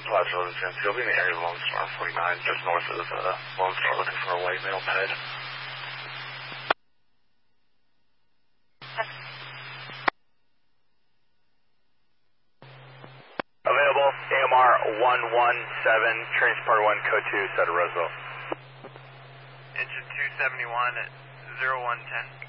Plaza Road in San Diego. Be in the area of Lone Star 49, just north of Lone Star, looking for a white male ped. Available, AMR 117, transport 1, code 2, Sutter Roseville. Engine 271 at 0110.